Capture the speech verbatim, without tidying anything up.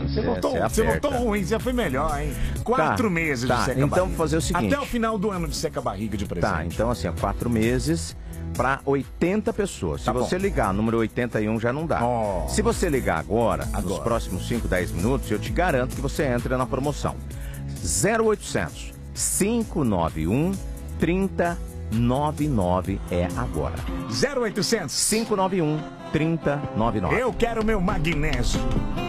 Você voltou, você você voltou ruim, já foi melhor, hein? Quatro tá, meses tá. de seca-barriga. Então, vou fazer o seguinte. Até o final do ano de seca-barriga de presente. Tá, então assim, ó, quatro meses para oitenta pessoas. Se Tá você bom. ligar, número oitenta e um já não dá. Oh. Se você ligar agora, Agora. nos próximos cinco, dez minutos, eu te garanto que você entra na promoção. zero oitocentos, cinco nove um, trinta noventa e nove é agora. zero oitocentos, cinco nove um, trinta noventa e nove. eu quero meu magnésio.